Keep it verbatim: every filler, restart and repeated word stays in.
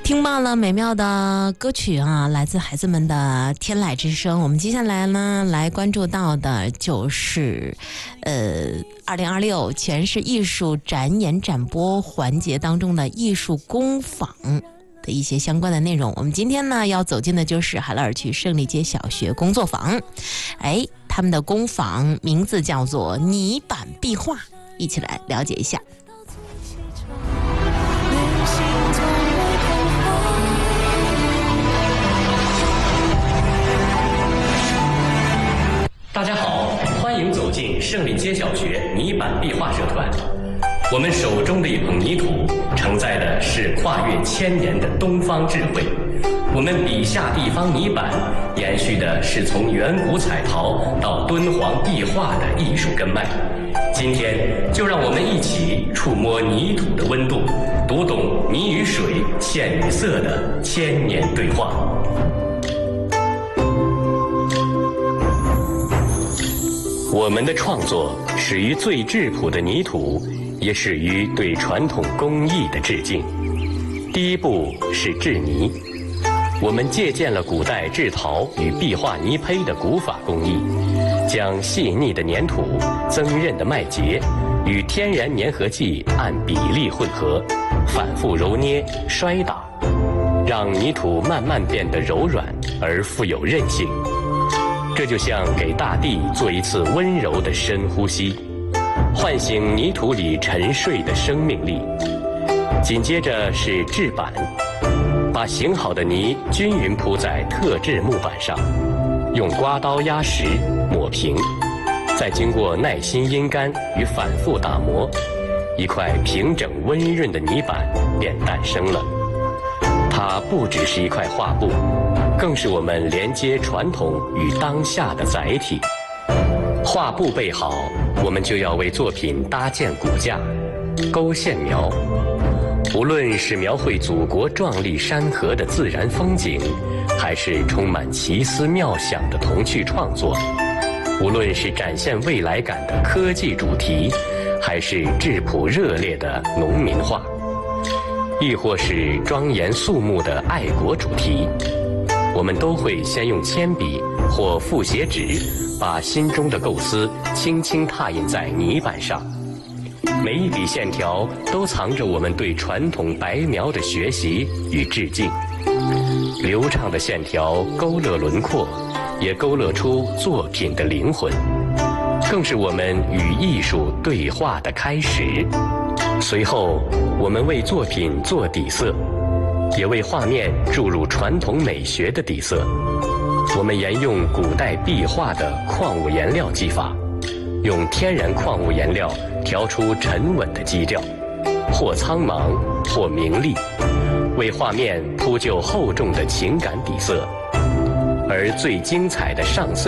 听罢了美妙的歌曲啊，来自孩子们的天籁之声。我们接下来呢，来关注到的就是，呃，二零二六全市艺术展演展播环节当中的艺术工坊的一些相关的内容。我们今天呢要走进的就是海拉尔区胜利街小学工作坊，哎，他们的工坊名字叫做泥板壁画，一起来了解一下。 大家好，欢迎走进胜利街小学泥板壁画社团。我们手中的一捧泥土，承载的是跨越千年的东方智慧。我们笔下地方泥板，延续的是从远古彩陶到敦煌壁画的艺术根脉。今天就让我们一起触摸泥土的温度，读懂泥与水、线与色的千年对话。我们的创作始于最质朴的泥土，也始于对传统工艺的致敬。第一步是制泥，我们借鉴了古代制陶与壁画泥胚的古法工艺，将细腻的粘土、增韧的麦秸与天然粘合剂按比例混合，反复揉捏、摔打，让泥土慢慢变得柔软而富有韧性。这就像给大地做一次温柔的深呼吸，唤醒泥土里沉睡的生命力。紧接着是制板，把醒好的泥均匀铺在特制木板上，用刮刀压实抹平，再经过耐心阴干与反复打磨，一块平整温润的泥板便诞生了。它不只是一块画布，更是我们连接传统与当下的载体。画布备好，我们就要为作品搭建骨架、勾线描。无论是描绘祖国壮丽山河的自然风景，还是充满奇思妙想的童趣创作，无论是展现未来感的科技主题，还是质朴热烈的农民画，亦或是庄严肃穆的爱国主题，我们都会先用铅笔或复写纸，把心中的构思轻轻拓印在泥板上。每一笔线条都藏着我们对传统白描的学习与致敬。流畅的线条勾勒轮廓，也勾勒出作品的灵魂，更是我们与艺术对话的开始。随后，我们为作品做底色，也为画面注入传统美学的底色。我们沿用古代壁画的矿物颜料技法，用天然矿物颜料调出沉稳的基调，或苍茫，或明丽，为画面铺就厚重的情感底色。而最精彩的上色